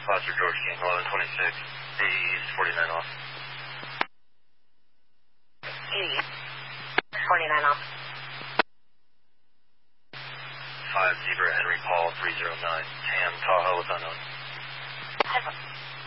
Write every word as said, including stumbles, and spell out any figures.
Foster George King, eleven twenty-six, eighty forty-nine off. eighty forty-nine off. five Zebra Henry Paul three zero nine, Tam Tahoe with unknown. Have